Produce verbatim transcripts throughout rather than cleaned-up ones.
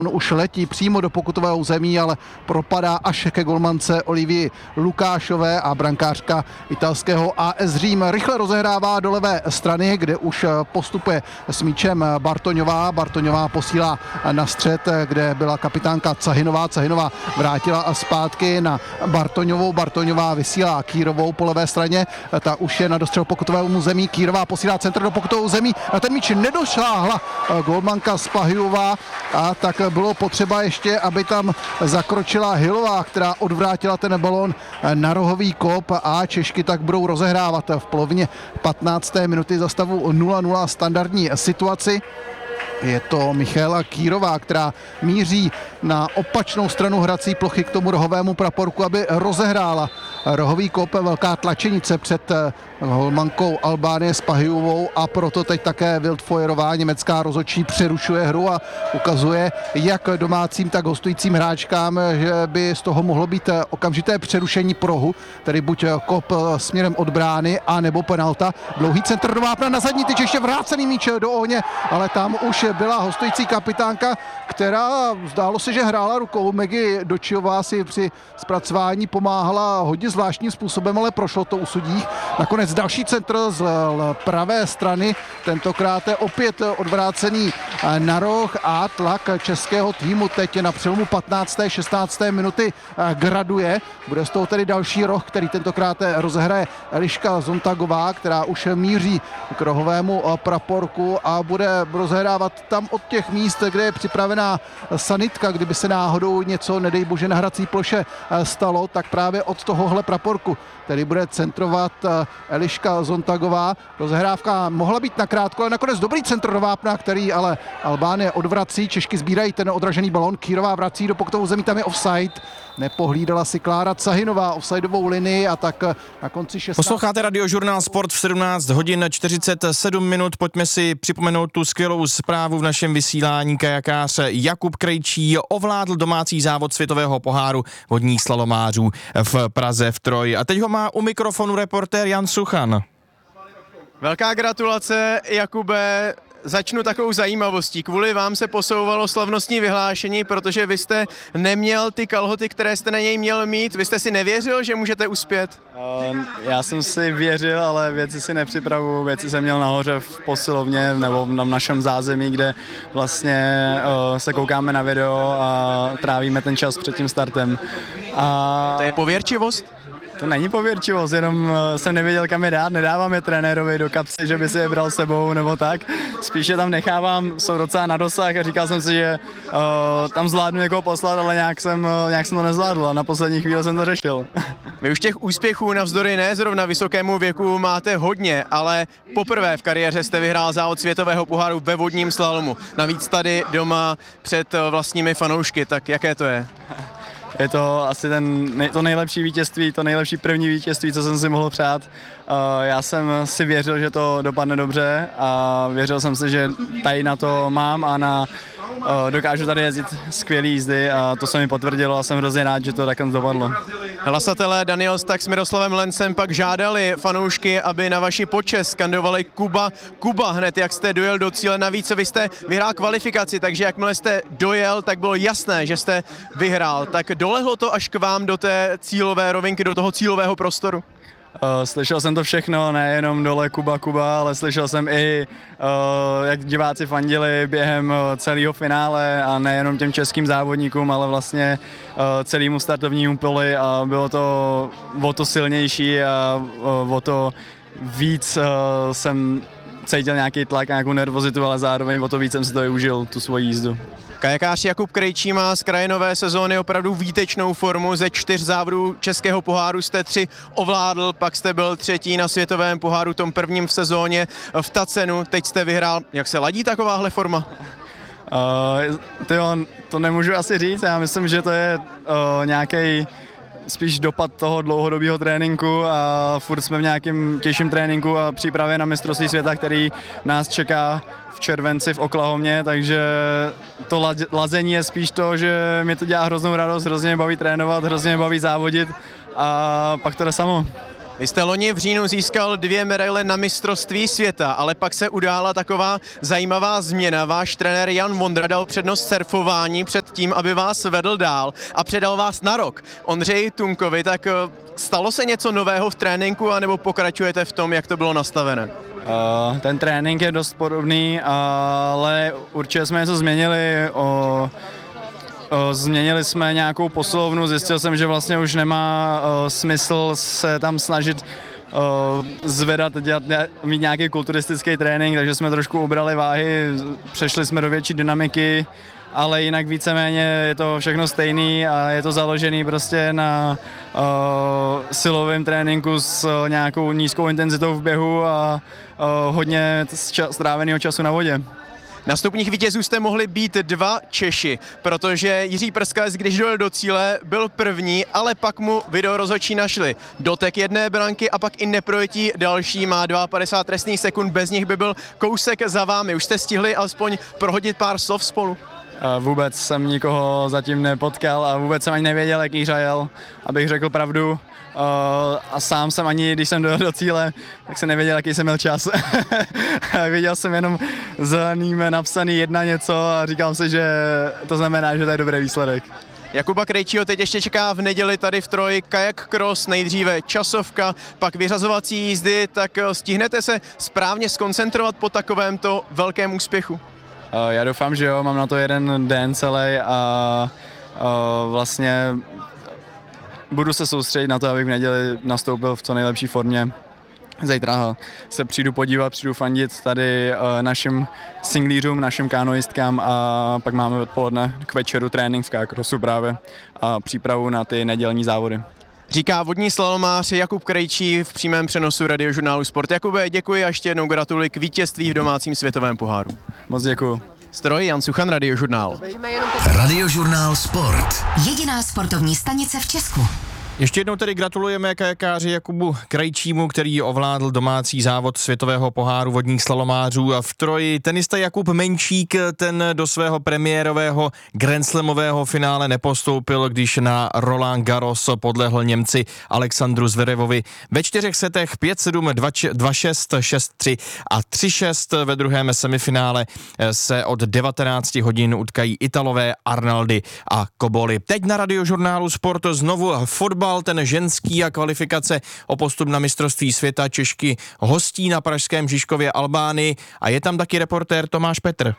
On už letí přímo do pokutového území, ale propadá až ke golmance Olivii Lukášové a brankářka italského A S Řím rychle rozehrává do levé strany, kde už postupuje s míčem Bartoňová. Bartoňová posílá na střed, kde byla kapitánka Cahinová. Cahinová vrátila zpátky na Bartoňovou. Bartoňová vysílá Kýrovou po levé straně. Ta už je na dostřel pokutového území. Kýrová posílá centr do pokutového území. Na ten míč nedošáhla golmanka Spahijová a tak bylo potřeba ještě, aby tam zakročila Hilová, která odvrátila ten balón na rohový kop a Češky tak budou rozehrávat v polovině patnácté minuty za stavu nula nula standardní situaci. Je to Michaela Kýrová, která míří na opačnou stranu hrací plochy k tomu rohovému praporku, aby rozehrála rohový kop. Velká tlačenice před holmankou Albánie Spahijovou a proto teď také Wildfeuerová, německá rozhodčí, přerušuje hru a ukazuje jak domácím, tak hostujícím hráčkám, že by z toho mohlo být okamžité přerušení prohu, tedy buď kop směrem od brány, a nebo penalta. Dlouhý centr do vápna na zadní tyč, ještě vrácený míč do ohně, ale tam už byla hostující kapitánka, která zdálo se, že hrála rukou. Maggie Dočiová si při zpracování pomáhala hodně zvláštním způsobem, ale prošlo to u sudích. Nakonec další centr z pravé strany, tentokrát je opět odvrácený na roh a tlak českého týmu teď na přelomu patnácté šestnácté minuty graduje. Bude z toho tedy další roh, který tentokrát rozehraje Eliška Zontagová, která už míří k rohovému praporku a bude rozehrávat tam od těch míst, kde je připravená sanitka. Kdyby se náhodou něco, nedej bože, na hrací ploše stalo, tak právě od tohohle praporku tedy bude centrovat Eliška Zontagová. Rozehrávka mohla být nakrátko, ale nakonec dobrý centr do vápna, který ale Albánie odvrací. Češky sbírají ten odražený balón. Kýrová vrací do pokutového území, tam je offside. Nepohlídala si Klára Cahinová offsideovou linii a tak na konci šestnácté. Posloucháte Radiožurnál Sport v sedmnáct hodin čtyřicet sedm minut. Pojďme si připomenout tu skvělou zprávu v našem vysílání. Kajakář Jakub Krejčí ovládl domácí závod světového poháru vodních slalomářů v Praze v Troji. A teď ho má u mikrofonu reportér Jan Suchan. Velká gratulace, Jakube. Začnu takovou zajímavostí. Kvůli vám se posouvalo slavnostní vyhlášení, protože vy jste neměl ty kalhoty, které jste na něj měl mít. Vy jste si nevěřil, že můžete uspět? Uh, já jsem si věřil, ale věci si nepřipravuju. Věci jsem měl nahoře v posilovně nebo na našem zázemí, kde vlastně uh, se koukáme na video a trávíme ten čas před tím startem. A... To je pověrčivost? To není pověrčivost, jenom jsem nevěděl, kam je dát, nedávám je trenérovi do kapsy, že by si je bral sebou nebo tak. Spíš je tam nechávám, jsou docela na dosah a říkal jsem si, že uh, tam zvládnu někoho poslat, ale nějak jsem, uh, nějak jsem to nezvládl a na poslední chvíli jsem to řešil. Vy už těch úspěchů navzdory ne zrovna vysokému věku máte hodně, ale poprvé v kariéře jste vyhrál závod světového poháru ve vodním slalomu. Navíc tady doma před vlastními fanoušky, tak jaké to je? Je to asi ten, to nejlepší vítězství, to nejlepší první vítězství, co jsem si mohl přát. Já jsem si věřil, že to dopadne dobře a věřil jsem si, že tady na to mám a na, dokážu tady jezdit skvělý jízdy a to se mi potvrdilo a jsem hrozně rád, že to takhle dopadlo. Hlasatelé Daniel Stak s Miroslavem Lencem pak žádali fanoušky, aby na vaši počest skandovali Kuba, Kuba hned, jak jste dojel do cíle. Navíc vy jste vyhrál kvalifikaci, takže jakmile jste dojel, tak bylo jasné, že jste vyhrál. Tak dolehlo to až k vám do té cílové rovinky, do toho cílového prostoru? Uh, slyšel jsem to všechno, nejenom dole Kuba, Kuba, ale slyšel jsem i, uh, jak diváci fandili během uh, celého finále a nejenom těm českým závodníkům, ale vlastně uh, celému startovnímu poli a bylo to o to silnější a uh, o to víc uh, jsem cítil nějaký tlak a nějakou nervozitu, ale zároveň o to víc jsem si to i užil, tu svoji jízdu. Kajakář Jakub Krejčí má z kraje nové sezóny opravdu výtečnou formu. Ze čtyř závodů českého poháru jste tři ovládl, pak jste byl třetí na světovém poháru, tom prvním v sezóně v Tacenu, teď jste vyhrál. Jak se ladí takováhle forma? Uh, tyjo, to nemůžu asi říct, já myslím, že to je uh, nějaký spíš dopad toho dlouhodobého tréninku a furt jsme v nějakém těžším tréninku a přípravě na mistrovství světa, který nás čeká v červenci v Oklahomě, takže to lazení je spíš to, že mi to dělá hroznou radost, hrozně mě baví trénovat, hrozně mě baví závodit a pak to jde samo. Vy jste loni v říjnu získal dvě medaile na mistrovství světa, ale pak se udála taková zajímavá změna. Váš trenér Jan Vondra dal přednost surfování před tím, aby vás vedl dál a předal vás na rok Ondřeji Tunkovi. Tak stalo se něco nového v tréninku, anebo pokračujete v tom, jak to bylo nastavené? Uh, ten trénink je dost podobný, ale určitě jsme něco změnili. O, o, změnili jsme nějakou posilovnu, zjistil jsem, že vlastně už nemá o, smysl se tam snažit o, zvedat, dělat, mít nějaký kulturistický trénink, takže jsme trošku ubrali váhy, přešli jsme do větší dynamiky, ale jinak víceméně je to všechno stejný a je to založený prostě na uh, silovém tréninku s uh, nějakou nízkou intenzitou v běhu a uh, hodně ča- stráveného času na vodě. Na stupních vítězů jste mohli být dva Češi, protože Jiří Prskalec, když dojel do cíle, byl první, ale pak mu videorozhodčí našli dotek jedné branky a pak i neprojetí další, má padesát dva trestných sekund, bez nich by byl kousek za vámi. Už jste stihli alespoň prohodit pár slov spolu? Vůbec jsem nikoho zatím nepotkal a vůbec jsem ani nevěděl, jaký hřajel, abych řekl pravdu. A sám jsem ani, když jsem dojel do cíle, tak jsem nevěděl, jaký jsem měl čas. Viděl jsem jenom zeleným napsaný jedna něco a říkal si, že to znamená, že to je dobrý výsledek. Jakuba Krejčího teď ještě čeká v neděli tady v Troji kajak cross, nejdříve časovka, pak vyřazovací jízdy, tak stihnete se správně skoncentrovat po takovémto velkém úspěchu? Já doufám, že jo, mám na to jeden den celý a, a vlastně budu se soustředit na to, abych v neděli nastoupil v co nejlepší formě. Zítra se přijdu podívat, přijdu fandit tady našim singlířům, našim kanoistkám a pak máme odpoledne k večeru trénink v kákrosu právě a přípravu na ty nedělní závody. Říká vodní slalomář Jakub Krejčí v přímém přenosu Radiožurnálu Sport. Jakube, děkuji a ještě jednou gratuluji k vítězství v domácím světovém poháru. Moc děkuji. Stroj Jan Suchan, Radiožurnál. Radiožurnál Sport. Jediná sportovní stanice v Česku. Ještě jednou tedy gratulujeme kajakáři Jakubu Krejčímu, který ovládl domácí závod světového poháru vodních slalomářů v Troji. Tenista Jakub Menčík, ten do svého premiérového Grand Slamového finále nepostoupil, když na Roland Garros podlehl Němci Alexandru Zverevovi ve čtyřech setech pět sedm, dva šest, šest tři a tři šest. Ve druhém semifinále se od devatenácti hodin utkají Italové Arnaldi a Koboli. Teď na Radiožurnálu Sport znovu fotbal, ten ženský a kvalifikace o postup na mistrovství světa. Češky hostí na pražském Žižkově Albánii a je tam taky reportér Tomáš Petr.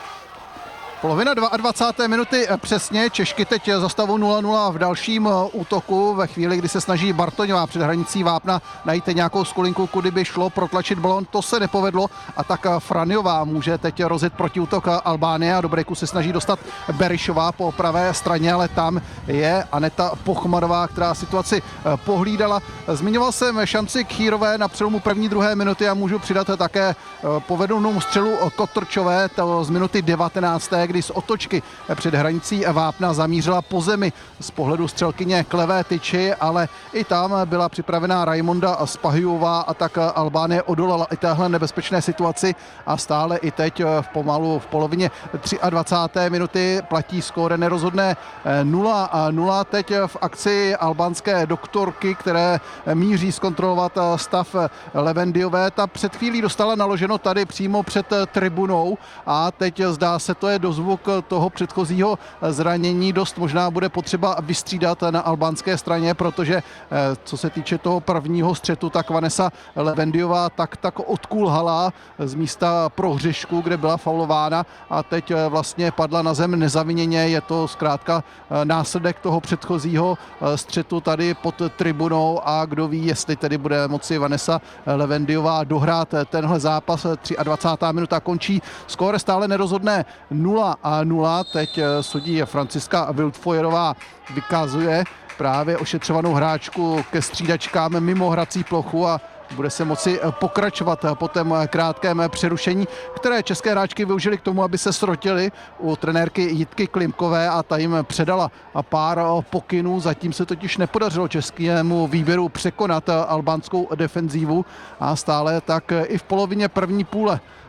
Polovina dvacáté druhé minuty přesně, Češky teď za stavu nula nula v dalším útoku ve chvíli, kdy se snaží Bartoňová před hranicí Vápna najít nějakou skulinku, kudy by šlo protlačit balon, to se nepovedlo a tak Franiová může teď rozjet protiútok Albánie a do breaku se snaží dostat Berišová po pravé straně, ale tam je Aneta Pochmadová, která situaci pohlídala. Zmiňoval jsem šanci Kýrové na přelomu první druhé minuty a můžu přidat také povedenou střelu Kotrčové, to z minuty devatenácté kdy z otočky před hranicí Vápna zamířila po zemi z pohledu střelkyně k levé tyči, ale i tam byla připravená Raimonda Spahyová a tak Albánie odolala i téhle nebezpečné situaci a stále i teď v pomalu v polovině dvacáté třetí minuty platí skóre nerozhodné nula nula. Teď v akci albánské doktorky, které míří zkontrolovat stav Levendiové. Ta před chvílí dostala naloženo tady přímo před tribunou a teď zdá se, to je dozvuk toho předchozího zranění. Dost možná bude potřeba vystřídat na albánské straně, protože co se týče toho prvního střetu, tak Vanessa Levendiová tak, tak odkulhala z místa prohřešku, kde byla faulována a teď vlastně padla na zem nezaviněně. Je to zkrátka následek toho předchozího střetu tady pod tribunou a kdo ví, jestli tedy bude moci Vanessa Levendiová dohrát tenhle zápas. dvacátá třetí minuta končí, skóre stále nerozhodné nula a nula. Teď sudí Franciska Wildfeuerová vykazuje právě ošetřovanou hráčku ke střídačkám mimo hrací plochu a bude se moci pokračovat po tom krátkém přerušení, které české hráčky využily k tomu, aby se srotily u trenérky Jitky Klimkové a ta jim předala pár pokynů. Zatím se totiž nepodařilo českému výběru překonat albánskou defenzívu a stále tak i v polovině první půle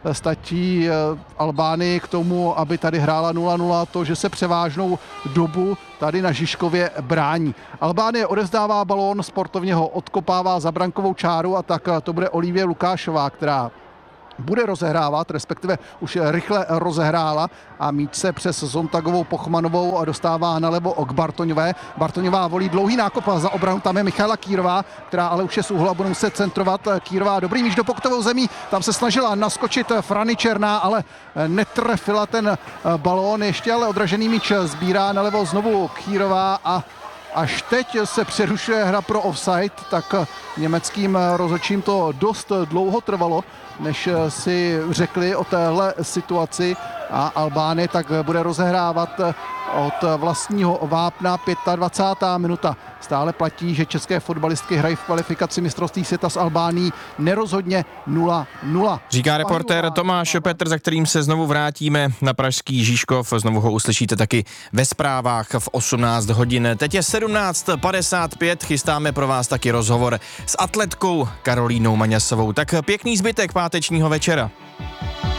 stačí Albánii k tomu, aby tady hrála nula nula, to, že se převážnou dobu tady na Žižkově brání. Albánie odevzdává balón, sportovně ho odkopává za brankovou čáru a tak to bude Olivie Lukášová, která bude rozehrávat, respektive už rychle rozehrála a míč se přes Zontagovou Pochmanovou dostává nalevo k Bartoňové. Bartoňová volí dlouhý nákop za obranu, tam je Michaela Kýrová, která ale už je z úhlu a bude muset centrovat. Kýrová dobrý míč do pokutovou zemí, tam se snažila naskočit Frany Černá, ale netrefila ten balón, ještě ale odražený míč sbírá nalevo znovu Kýrová a až teď se přerušuje hra pro offside, tak německým rozhodčím to dost dlouho trvalo, než si řekli o téhle situaci a Albánie tak bude rozehrávat od vlastního vápna. dvacátá pátá minuta. Stále platí, že české fotbalistky hrají v kvalifikaci mistrovství světa s Albánií nerozhodně nula nula. Říká reportér Tomáš Petr, za kterým se znovu vrátíme na pražský Žižkov. Znovu ho uslyšíte taky ve zprávách v osmnáct hodin. Teď je sedmnáct padesát pět, chystáme pro vás taky rozhovor s atletkou Karolínou Maňasovou. Tak pěkný zbytek pátečního večera.